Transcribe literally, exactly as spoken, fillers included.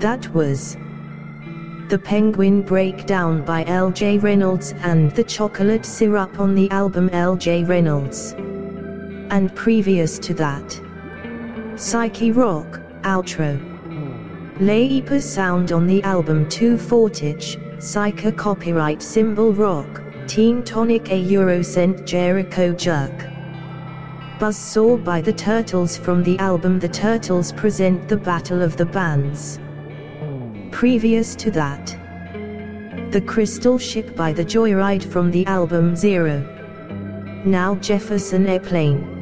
That was The Penguin Breakdown by L J Reynolds and The Chocolate Syrup on the album L J Reynolds. And previous to that, Psyche Rock, Outro. Leipa Sound on the album Two Fortage, Psyche Copyright Symbol Rock, Teen Tonic A Eurocent Jericho Jerk. Buzzsaw by The Turtles from the album The Turtles Present The Battle of the Bands. Previous to that, The Crystal Ship by The Joyride from the album Zero. Now Jefferson Airplane.